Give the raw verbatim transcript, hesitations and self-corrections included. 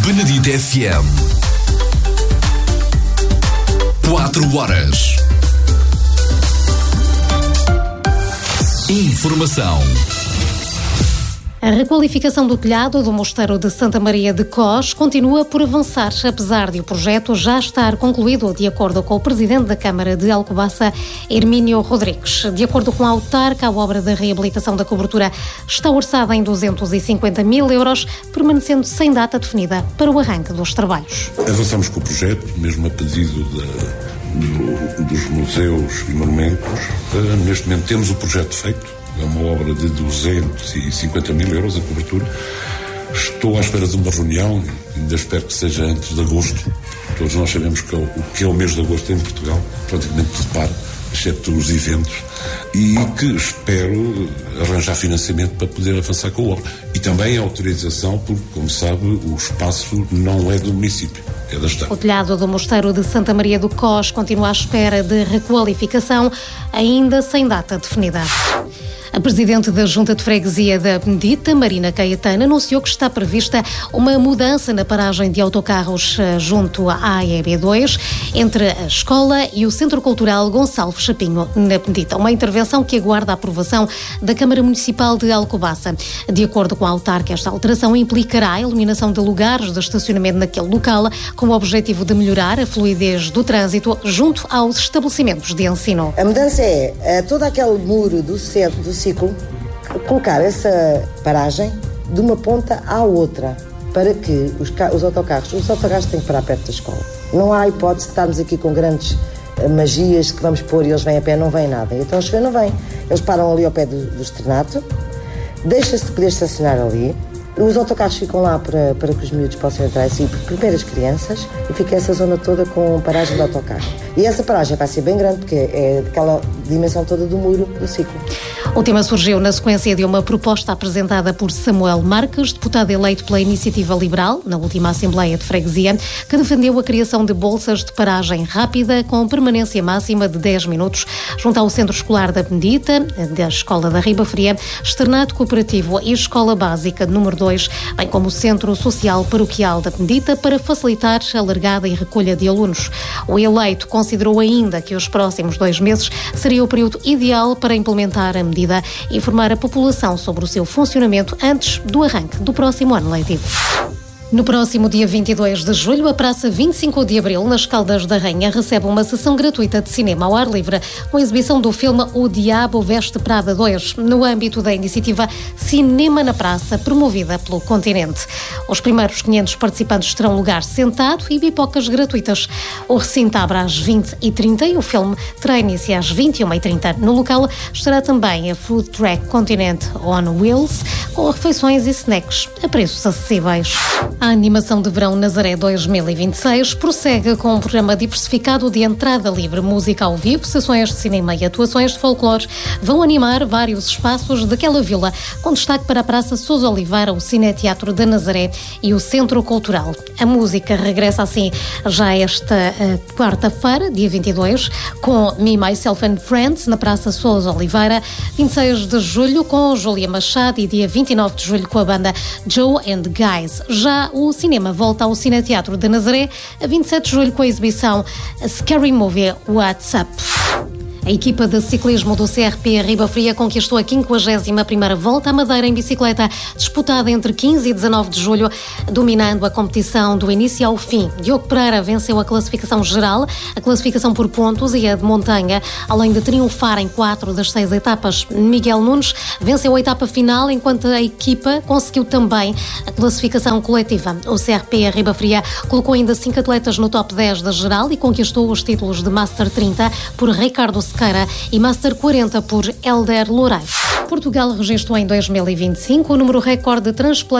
Benedito F M. Quatro horas. Informação. A requalificação do telhado do Mosteiro de Santa Maria de Cós continua por avançar, apesar de o projeto já estar concluído, de acordo com o Presidente da Câmara de Alcobaça, Hermínio Rodrigues. De acordo com a autarca, a obra de reabilitação da cobertura está orçada em duzentos e cinquenta mil euros, permanecendo sem data definida para o arranque dos trabalhos. Avançamos com o projeto, mesmo a pedido de, do, dos museus e monumentos. Uh, neste momento temos o projeto feito. É uma obra de duzentos e cinquenta mil euros a cobertura. Estou à espera de uma reunião, ainda espero que seja antes de agosto. Todos nós sabemos que é o, o que é o mês de agosto em Portugal, praticamente tudo para, exceto os eventos, e que espero arranjar financiamento para poder avançar com a obra. E também a autorização, porque, como sabe, o espaço não é do município, é da Estado. O telhado do Mosteiro de Santa Maria do Cós continua à espera de requalificação, ainda sem data definida. A Presidente da Junta de Freguesia da Benedita, Marina Caetano, anunciou que está prevista uma mudança na paragem de autocarros junto à E B dois, entre a escola e o Centro Cultural Gonçalo Chapinho, na Benedita. Uma intervenção que aguarda a aprovação da Câmara Municipal de Alcobaça. De acordo com a autarca, esta alteração implicará a eliminação de lugares de estacionamento naquele local, com o objetivo de melhorar a fluidez do trânsito junto aos estabelecimentos de ensino. A mudança é todo aquele muro do centro, do ciclo, colocar essa paragem de uma ponta à outra, para que os, os autocarros, os autocarros têm que parar perto da escola. Não há hipótese de estarmos aqui com grandes uh, magias que vamos pôr e eles vêm a pé, não vem nada. Então, chover não vem. Eles param ali ao pé do, do externato, deixa-se de poder estacionar ali, os autocarros ficam lá para, para que os miúdos possam entrar assim, primeiro as crianças, e fica essa zona toda com paragem de autocarro. E essa paragem vai ser bem grande, porque é daquela dimensão toda do muro do ciclo. O tema surgiu na sequência de uma proposta apresentada por Samuel Marques, deputado eleito pela Iniciativa Liberal, na última Assembleia de Freguesia, que defendeu a criação de bolsas de paragem rápida com permanência máxima de dez minutos junto ao Centro Escolar da Benedita, da Escola da Riba Fria, Externato Cooperativo e Escola Básica número dois, bem como o Centro Social Paroquial da Benedita, para facilitar a largada e recolha de alunos. O eleito considerou ainda que os próximos dois meses seria o período ideal para implementar a medida e informar a população sobre o seu funcionamento antes do arranque do próximo ano letivo. No próximo dia vinte e dois de julho, a Praça vinte e cinco de Abril, nas Caldas da Rainha, recebe uma sessão gratuita de cinema ao ar livre, com a exibição do filme O Diabo Veste Prada dois, no âmbito da iniciativa Cinema na Praça, promovida pelo Continente. Os primeiros quinhentos participantes terão lugar sentado e pipocas gratuitas. O recinto abre às vinte e trinta e o filme terá início às vinte e uma e trinta. No local estará também a Food Track Continente on Wheels, com refeições e snacks a preços acessíveis. A animação de verão Nazaré dois mil e vinte e seis prossegue com um programa diversificado de entrada livre, música ao vivo, sessões de cinema e atuações de folclore. Vão animar vários espaços daquela vila, com destaque para a Praça Sousa Oliveira, o Cineteatro da Nazaré e o Centro Cultural. A música regressa assim já esta uh, quarta-feira, dia vinte e dois, com Me, Myself and Friends, na Praça Sousa Oliveira, vinte e seis de julho com Júlia Machado e dia vinte e nove de julho com a banda Joe and Guys. Já o cinema volta ao Cineteatro de Nazaré a vinte e sete de julho com a exibição Scary Movie WhatsApp. A equipa de ciclismo do C R P Riba Fria conquistou a quinquagésima primeira volta à Madeira em bicicleta, disputada entre quinze e dezanove de julho, dominando a competição do início ao fim. Diogo Pereira venceu a classificação geral, a classificação por pontos e a de montanha, além de triunfar em quatro das seis etapas. Miguel Nunes venceu a etapa final, enquanto a equipa conseguiu também a classificação coletiva. O C R P Riba Fria colocou ainda cinco atletas no top dez da geral e conquistou os títulos de Master trinta por Ricardo Sequeira e Master quarenta por Hélder Loureiro. Portugal registrou em dois mil e vinte e cinco o número recorde de transplantes